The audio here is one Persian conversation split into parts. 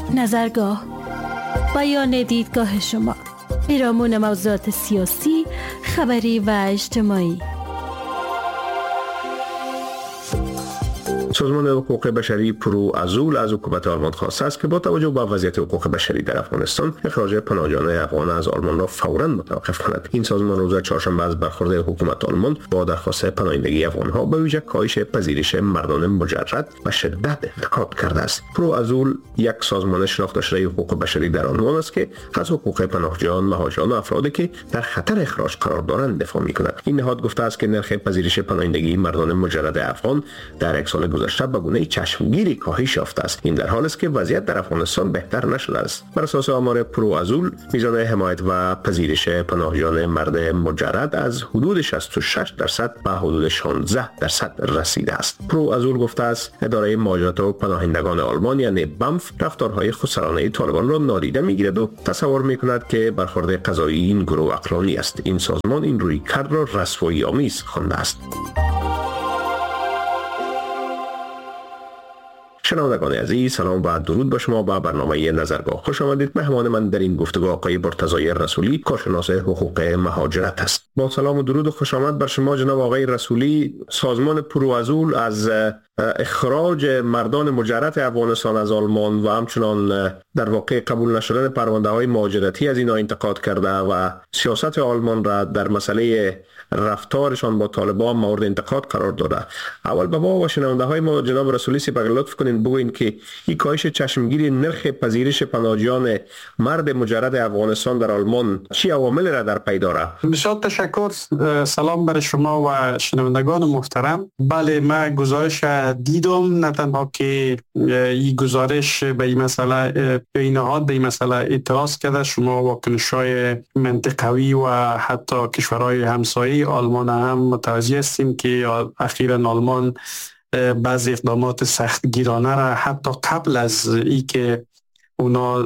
نظرگاه، بیان دیدگاه شما، پیرامون موضوعات سیاسی، خبری و اجتماعی. سازمان حقوق بشری پروازول از حکومت آلمان خواسته است که با توجه به وضعیت حقوق بشری در افغانستان اخراج پناهجویان افغان از آلمان را فوراً متوقف کند. این سازمان روز چهارشنبه از برخورد حکومت آلمان با درخواست پناهندگی افغان‌ها به ویژه کاهش پذیرش مردان مجرد و شدت انتقاد کرده است. پروازول یک سازمان شناخته شده حقوق بشری در آلمان است که از حقوق پناهجویان، مهاجران و افرادی که در خطر اخراج قرار دارند دفاع می‌کند. این نهاد گفته است که نرخ پذیرش پناهندگی مردان مجرد افغان در یک سال گذشته به گونه چشمگیری کاهش یافته است. این در حالی است که وضعیت در افغانستان بهتر نشده است. بر اساس آمار پروازول، میزان حمایت و پذیرش پناهجویان مرد مجرد از حدود 66% به حدود 16% رسیده است. پروازول گفته است اداره مهاجرت و پناهندگان آلمان یعنی بمف رفتارهای خسرانه طالبان را نادیده میگیرد و تصور میکند که برخورد قضایی این گروه عقلانی است. این سازمان این رویکرد را رسوایی آمیز خوانده است. شنوندگان عزیز، سلام و درود به شما. با برنامه نظرگاه خوش آمدید. مهمان من در این گفتگو آقای مرتضی رسولی، کارشناس حقوق مهاجرت است. با سلام و درود و خوش آمد بر شما جناب آقای رسولی. سازمان پروازول از اخراج مردان مجرد افغانستان از آلمان و همچنان در واقع قبول نشدن پرونده های مهاجرتی از اینا انتقاد کرده و سیاست آلمان را در مسئله رفتارشان با طالبان مورد انتقاد قرار داده. اول به ما و شنونده های ما جناب رسولی سپاس لطف کنین بگوین که این کاهش چشمگیری نرخ پذیرش پناهجویان مرد مجرد افغانستان در آلمان چی عوامل را در پی داره؟ بسیار تشکر. سلام بر شما و شنوندگان محترم. بله، من گزارش دیدم، نه تنها که این گزارش به این مسئله به این نهاد به این مسئله اعتراض کرده. شما واکنش‌های منطقوی و حتی کشورهای همسایه آلمان هم متوجه هستیم که اخیراً آلمان بعضی اقدامات سختگیرانه را حتی قبل از اینکه اونا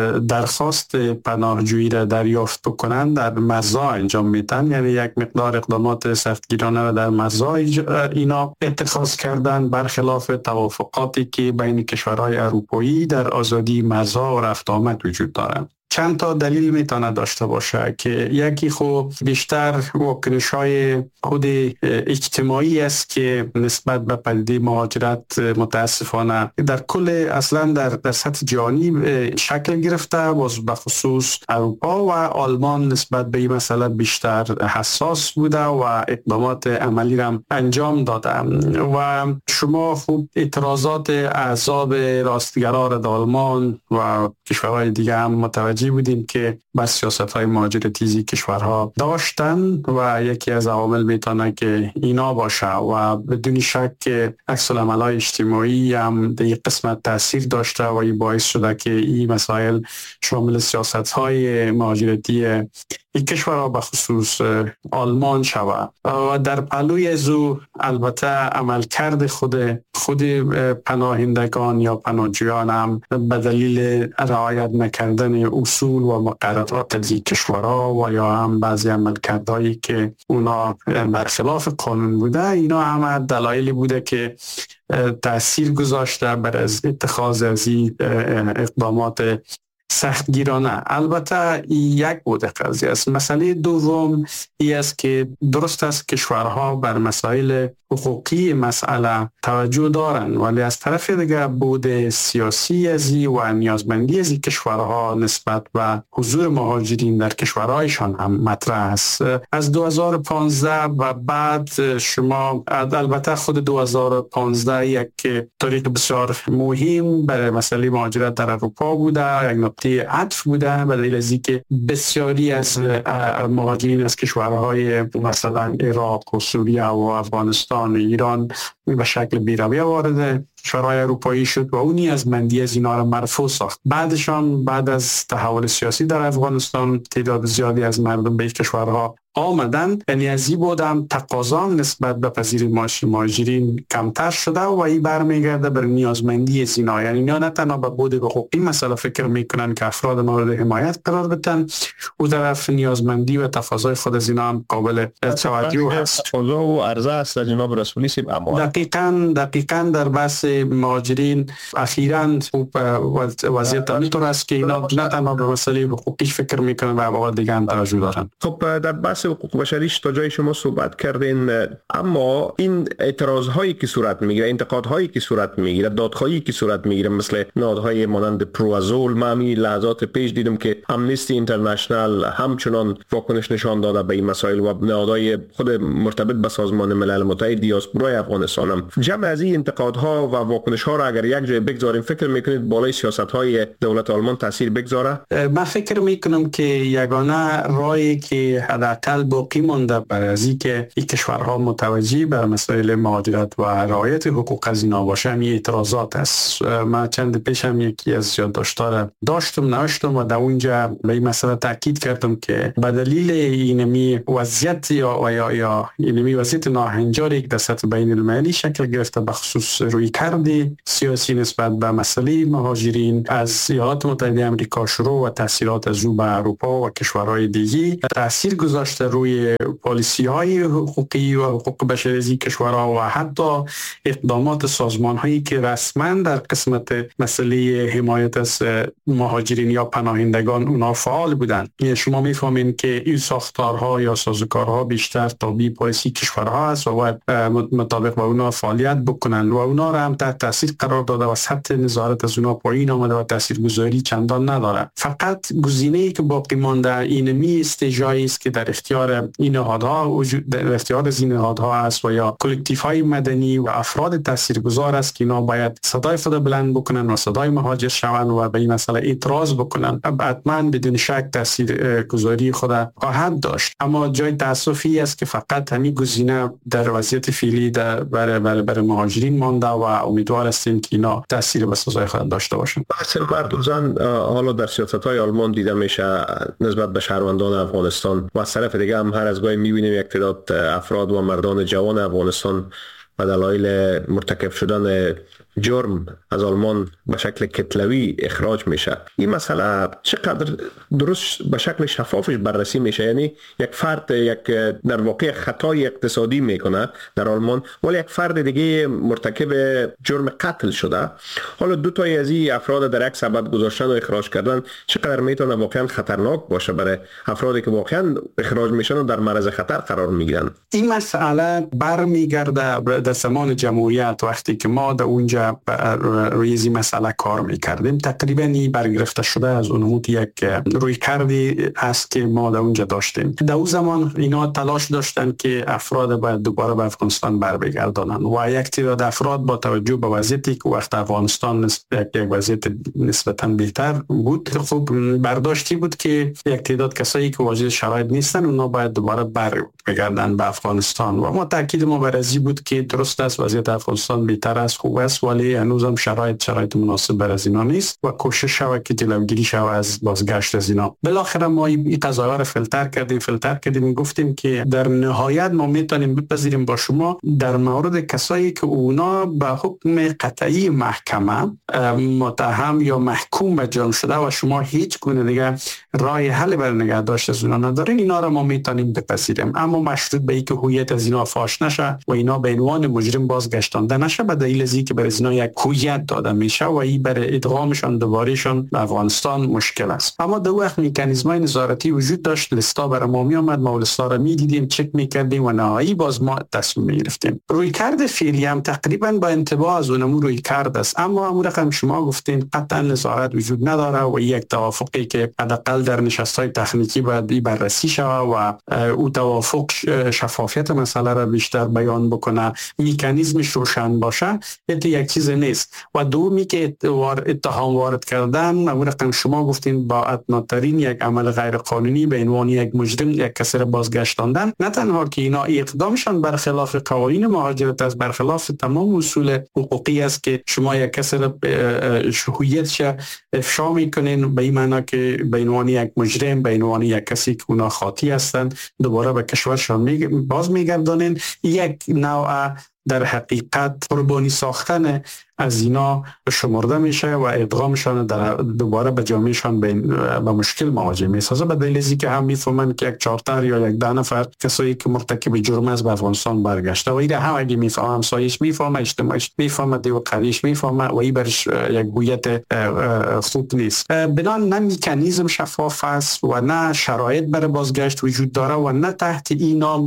درخواست پناهجویی را دریافت بکنند در مرزها انجام میدن. یعنی یک مقدار اقدامات سختگیرانه را در مرزها اینا اتخاذ کردن، برخلاف توافقاتی که بین کشورهای اروپایی در آزادی مرزها و رفت آمد وجود دارند. چند تا دلیل میتونه داشته باشه که یکی خب بیشتر واکنش‌های خود اجتماعی است که نسبت به پدیده مهاجرت متاسفانه در کل اصلا در سطح جهانی شکل گرفته، باز به خصوص اروپا و آلمان نسبت به این مسئله بیشتر حساس بوده و اقدامات عملی را انجام داده. و شما خوب اعتراضات احزاب راستگرا در آلمان و کشورهای دیگه هم متوجه بودیم که بر سیاست‌های مهاجرتی کشورها داشتن و یکی از عوامل میتونه که اینا باشه و بدون شک عکس‌العمل‌های اجتماعی هم در یک قسمت تاثیر داشته و این باعث شده که این مسائل شامل سیاست‌های مهاجرتی این کشورها به خصوص آلمان شود. و در پهلوی از او البته عملکرد خود پناهندگان یا پناهجویان هم به دلیل رعایت نکردن اصول و مقررات از این کشورها و یا هم بعضی عملکردهایی که اونا برخلاف قانون بوده، اینا هم دلایلی بوده که تأثیر گذاشته بر از اتخاذ از این اقدامات سختگیرانه. البته یک بوده قضیه است. مسئله دوم این است که درست است کشورها بر مسائل حقوقی مسئله توجه دارند، ولی از طرف دیگر بود سیاسی ازی و نیازمندی از این کشورها نسبت به حضور مهاجرین در کشورهایشان هم مطرح است. از 2015 و بعد شما البته خود 2015 یک تاریخ بسیار مهم برای مسئله مهاجرت در اروپا بوده، یک نقطه عطف بوده به دلیل از اینکه بسیاری از مهاجرین از کشورهای مثلا عراق و سوریه و افغانستان و ایران به شکل بی‌رویه وارد کشورهای اروپایی شد و اونی از مندی از اینا را مرفوع ساخت. بعدشان بعد از تحول سیاسی در افغانستان تعداد زیادی از مردم به کشورها آمدن، یعنی از این بودم تقاضا نسبت به پذیر مهاجرین کمتر شده و این برمیگرده بر نیازمندی از اینا. یعنی اینا نه تنها به بود حقوقی مسئله فکر میکنن که افراد مورد حمایت قرار بدن، او طرف نیازمندی و تقاضای خود از اینا هم قابل توجه هست. تقاضا و عرضه است جناب رسولی سیب. دقیقاً در بحث مهاجرین اخیراً وضعیت اینطور است که اینا نه تنها به مسئله حقوقی فکر میکنن و ابعاد دیگه هم توجه دارن. خب در بحث حقوق بشریش تا جای شما صحبت کردین، اما این اعتراض هایی که صورت میگیره، انتقاد هایی که صورت میگیره، دادخواهی که صورت میگیره مثل نهادهای مانند پروازول، ما همین لحظات پیش دیدم که امنیستی اینترنشنال همچنان واکنش نشان داده به این مسائل و نهادهای خود مرتبط به سازمان ملل متحد دیاسپورای افغانستان هم. جمع از این انتقادها و واکنش‌ها را اگر یک جای بگذاریم، فکر میکنید بالای سیاست‌های دولت آلمان تاثیر بگذاره؟ من فکر میکنم که یگانه راهی که حداقل باقی مونده برای از اینکه این کشورها متوجه بر مسائل مهاجرت و رعایت حقوق از اینا باشه، همین اعتراضات است. من چند پیش هم یکی از یادداشت‌ها داشتم نوشتم و در اونجا به این مسئله تاکید کردم که به دلیل اینمی وضعیت یا اینمی وضعیت ناهنجاری که در سطح بین المللی شکل گرفته، بخصوص روی کردی سیاسی نسبت به مسئله مهاجرین از ایالات متحده آمریکا شروع و تاثیرات از او به اروپا و کشورهای دیگه تاثیر گذاشته روی پالیسی‌های حقوقی و حقوق بشری از این کشورها و حتی اقدامات سازمان‌هایی که رسما در قسمت مسئله حمایت از مهاجرین یا پناهندگان اونا فعال بودن. شما می‌فهمین که این ساختارها یا سازوکارها بیشتر تابع پالیسی کشورها است و باید مطابق با اونا فعالیت بکنن و اونا را هم تحت تاثیر قرار داده و سطح نظارت از اونا پایین آمده و تاثیرگذاری چندان نداره. فقط گزینه‌ای که باقی مانده اینمی استجایی است که در اختیار این نهادها در اختیار از این نهادها است و یا کلکتیوهای مدنی و افراد تاثیرگذار است که اینا باید صدای خود بلند بکنن و صدای مهاجر شوند و به این مسئله اعتراض بکنن. حتما بدون شک تاثیرگذاری خود خواهد داشت، اما جای تأسفی است که فقط همین گزینه در وضعیت فعلی برای مهاجرین مانده و امیدوار هستیم که اینا تاثیر به سزای خود داشته باشند. بحث مردوزان حالا در سیاست‌های آلمان دیده میشه نسبت به شهروندان افغانستان و از طرف دیگه هم هر از گاهی می‌بینیم یک تعداد افراد و مردان جوان افغانستان به دلایل مرتکب شدن جرم از آلمان به شکل کتلوی اخراج میشه. این مسئله چقدر درست به شکل شفافش بررسی میشه؟ یعنی یک فرد در واقع خطای اقتصادی میکنه در آلمان، ولی یک فرد دیگه مرتکب جرم قتل شده، حالا دو تای از این افراد در یک سبد گذاشتن و اخراج کردن چقدر میتونه واقعا خطرناک باشه برای افرادی که واقعا اخراج میشن و در معرض خطر قرار میگیرن؟ این مسئله برمیگرده در زمان جمهوریت، وقتی که ما در اونجا روی این مسئله کار میکردیم. تقریبا برگرفته شده از اون یک روی کردی است که ما در اونجا داشتیم. در اون زمان اینا تلاش داشتن که افراد باید دوباره به افغانستان برگردانن و یک تعداد افراد با توجه به وضعیتی که وقت افغانستان یک وضعیت نسبتا بهتر بود، خب برداشتی بود که یک تعداد کسایی که واجد شرایط نیستن اونا باید دوباره برگردن به افغانستان و ما تاکید ما بر این بود که درست است وضعیت افغانستان بهتر است، خوب است، ولی هنوزم شرایط مناسب برای از اینا نیست و کوشش شود که جلوگیری شود از بازگشت از اینا. بالاخره ما این قضایا رو فیلتر کردیم گفتیم که در نهایت ما میتونیم بپذیریم با شما در مورد کسایی که اونا به حکم قطعی محکمه متهم یا محکوم به جرم شده و شما هیچ گونه دیگه راه حل برای نگهداشت از اونا ندارین، اینا رو ما میتونیم بپذیریم، اما مشروط به اینکه هویت از اینا فاش نشه و اینا به عنوان مجرم بازگشتانده نشه به دلیل از اینکه برای اینا یک هویت داده میشه و این برای ادغامشان دوبارهشان به افغانستان مشکل است. اما در وقت مکانیزم‌های نظارتی وجود داشت، لیستا برای ما می اومد، ما لیستا رو میدیدیم، چک میکردیم و نهایی باز ما تصمیم میگرفتیم. روی کرد فعلی هم تقریبا با انتباه از اونمون روی کرد است، اما امور رقم شما گفتین قطعا نظارت وجود نداره و یک توافقی که حداقل در نشست‌های تکنیکی باید بررسی شود و او توافق شفافیت مسئله را بیشتر بیان بکنه، مکانیزمش روشن باشه. یک چیز نیست. و دومی که اتهام وارد کردن، اون رقم شما گفتین با ادناترین یک عمل غیر قانونی به عنوان یک مجرم، یک کسی را بازگشتاندن. نه تنها که اینا اقدامشان برخلاف قوانین مهاجرت است، برخلاف تمام اصول حقوقی است که شما یک کسی را هویتش افشا میکنین به این معنی که به عنوان یک مجرم، به عنوان یک کسی که اونا خاطی هستند دوباره به کشورشان باز میگردانین. یک نوع در حقیقت قربانی ساختن از اینا شمرده میشه و ادغامشان دوباره به جامعهشان به مشکل مواجه میسازه، به دلیل اینکه هم میفهمن که یک 4 یا یک 10 نفر کسایی که مرتکب جرم است به افغانستان برگشته و اینا هم اگه میفهمم سایش میفهمه، اجتماعش میفهمه، دیو قریش میفهمه و این برش یک هویت خوب نیست. بنان نه مکانیزم شفاف است و نه شرایط برای بازگشت وجود داره و نه تحت این نام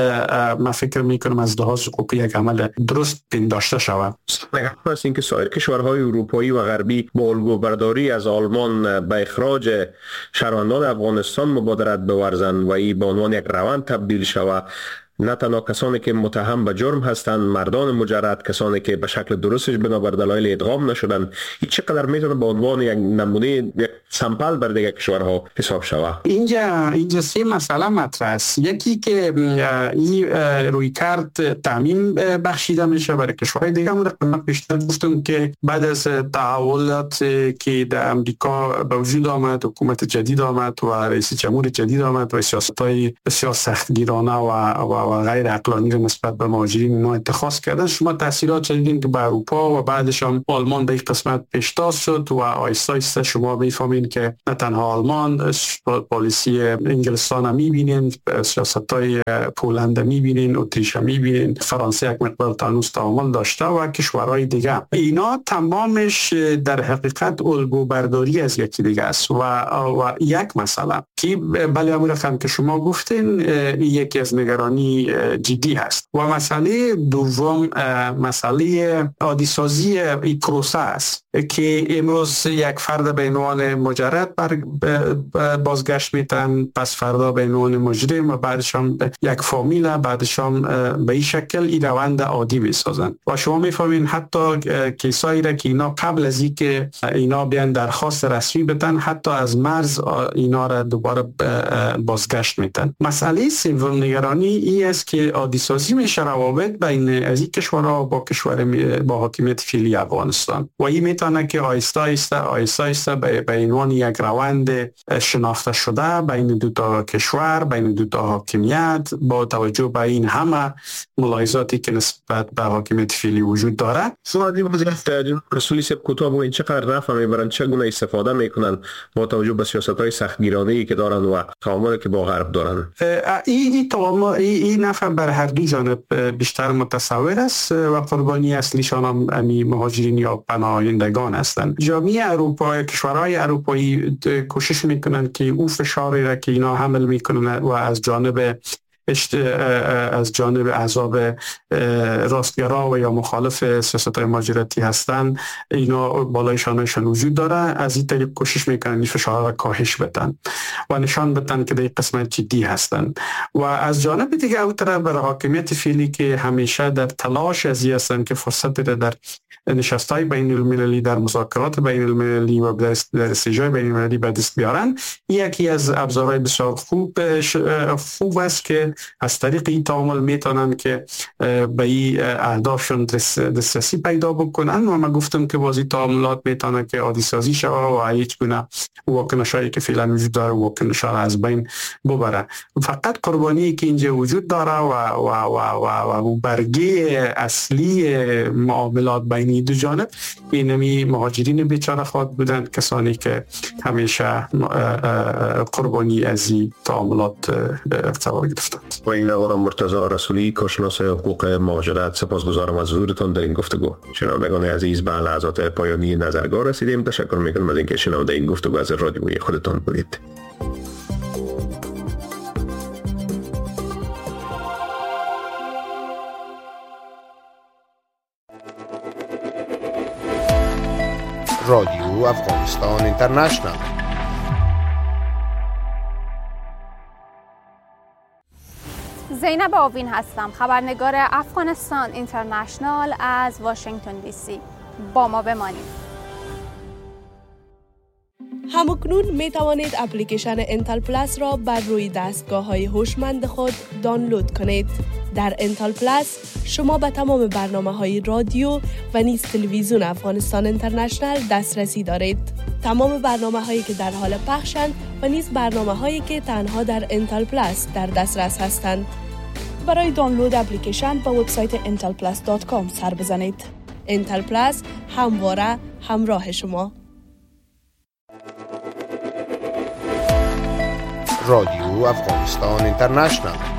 من فکر میکنم از لحاظ حقوقی یک عمل درست پنداشته شود. است اینکه سایر کشورهای اروپایی و غربی با الگوبرداری از آلمان به اخراج شهروندان افغانستان مبادرت بورزند و این به عنوان یک روند تبدیل شود. نه تنها کسانی که متهم به جرم هستند، مردان مجرد، کسانی که به شکل درستش بنابر دلایل ادغام نشدن، این چقدر میتونه به عنوان یک نمونه، یک سامپل بر دیگر کشورها حساب شود؟ اینجا سه مسئله مطرح است. یکی که این روی کرد تعمیم بخشیده میشه برای کشورهای دیگه. من پیشتر گفتم که بعد از تحولات که در امریکا به وجود آمد، حکومت جدید آمد و رئیس جمهور جدید آمد و سیاست‌های بسیار سختگیرانه و غیر عقلانی رو نسبت به مهاجرین اینا اتخاذ کردن، شما تاثیرات شدیدین که به اروپا و بعدش هم آلمان به این قسمت پیشتاز شد و آیسته آیسته شما میفهمین که نه تنها آلمان، پالیسی انگلستان هم میبینین، سیاست‌های پولند میبینین، اتریش هم میبینین، فرانسه یک مقدار تنوز تعامل داشته و کشورهای دیگه. اینا تمامش در حقیقت الگوبرداری از یکی دیگه است و یک مسئله که بله همون رقم که شما گفتین یکی از نگرانی جدی هست. و مسئله دوم مسئله عادی سازی این پروسه است که امروز یک فرد به عنوان مجرد بازگشت میتن، پس فردا به عنوان مجرم و بعدش هم یک فامیل، بعدش هم به این شکل این روند عادی بسازن. و شما میفهمین حتی کیسایی را که اینا قبل از اینکه اینا بیان درخواست رسمی بدن، حتی از مرز اینا را دوباره بازگشت میتن. مسئله سوم نگرانی این است که عادی سازی میشه روابط بین از این کشورها با کشور با حاکمیت فعلی افغانستان و این میتونه که آیسته آیسته به عنوان یک روند شناخته شده بین دو تا کشور، بین دو تا حاکمیت، با توجه به این همه ملاحظاتی که نسبت به حاکمیت فعلی وجود داره. سوادی وزارت رسولی سب کوتاه و این چقدر رفع میبرن، چگونه استفاده میکنن با توجه به سیاست‌های سختگیرانه‌ای که دارن و تعاملی که با غرب دارن؟ این نفع بر هر دو جانب بیشتر متصور است و قربانی اصلیشان هم مهاجرین یا پناهندگان هستند. جامعه اروپا، کشورهای اروپایی کوشش میکنن که اون فشاری را که اینا حمل میکنن و از جانب احزاب راستگرا و یا مخالف سیاست‌های مهاجرتی هستند، اینا بالایشان وجود داره، از این طریق کوشش میکنن این فشار را کاهش بدن و نشان بدن که در قسمت جدی هستند. و از جانب دیگه او طرف برای حاکمیت فعلی که همیشه در تلاش از این هستند که فرصت در نشست‌های بین المللی، در مذاکرات بین المللی و در استجابت بین المللی به دست بیارن، یکی از ابزارهای بسیار خوب است که از طریق این تعامل میتونن که به این اهدافشون دسترسی پیدا بکنن. و من گفتم که بازی تعاملات میتونه که عادی سازی شود و هیچ گونه واکنشایی که فعلا وجود داره واکنش‌ها را از بین ببره. فقط قربانی که اینجا وجود داره و برگه اصلی معاملات بین دو جانب اینمی مهاجرین بیچاره خود بودند، کسانی که همیشه قربانی از این تعاملات قرار گرفتند. و این آقای مرتضی رسولی، کارشناس حقوق مهاجرت، سپاسگزارم از حضورتان در این گفتگو. شنوندگان عزیز، به لحظات پایانی نظرگاه رسیدیم. تشکر میکنم از اینکه شنونده این گفتگو از رادیوی خودتان بودید. رادیو افغانستان اینترنشنال. زینب آوین هستم، خبرنگار افغانستان اینترنشنال از واشنگتن دی سی. با ما بمانید. همکنون می توانید اپلیکیشن انتل پلاس را بر روی دستگاه‌های هوشمند خود دانلود کنید. در انتل پلاس شما به تمام برنامه‌های رادیو و نیز تلویزیون افغانستان اینترنشنال دسترسی دارید. تمام برنامه‌هایی که در حال پخشند و نیز برنامه‌هایی که تنها در انتل پلاس در دسترس هستند. برای دانلود اپلیکیشن به وبسایت intelplus.com سر بزنید. انتل پلاس همواره همراه شما. رادیو افغانستان اینترنشنال